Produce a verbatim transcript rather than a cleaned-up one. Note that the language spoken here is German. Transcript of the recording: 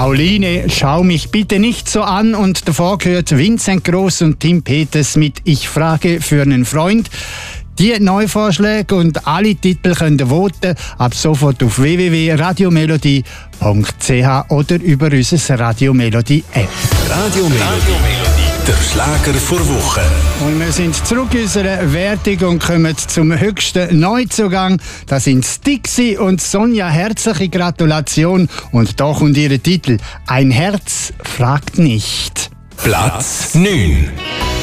Pauline, schau mich bitte nicht so an, und davor gehört Vincent Gross und Tim Peters mit Ich frage für einen Freund. Die Neuvorschläge und alle Titel könnt ihr voten ab sofort auf w w w punkt radiomelodie punkt c h oder über unsere Radio Melodie App. Radio Melodie, der Schlager vor Woche. Und wir sind zurück in unserer Wertung und kommen zum höchsten Neuzugang. Das sind Stixi und Sonja. Herzliche Gratulation. Und da kommt ihr Titel «Ein Herz fragt nicht». Platz neun.